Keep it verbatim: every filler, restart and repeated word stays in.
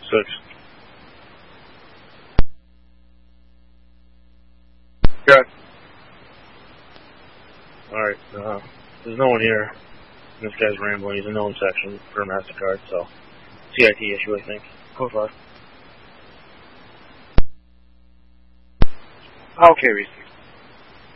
Six. Good. Alright, uh, there's no one here. This guy's rambling. He's in known section for MasterCard, so C I T issue, I think. Code five. Okay, Reese.